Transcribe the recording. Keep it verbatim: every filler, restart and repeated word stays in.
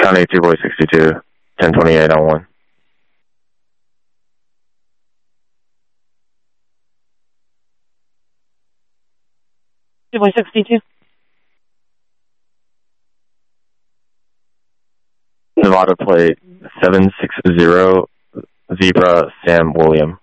County two boy sixty-two, ten twenty-eight on one. two boy sixty-two. Nevada plate seven six zero, Zebra Sam William.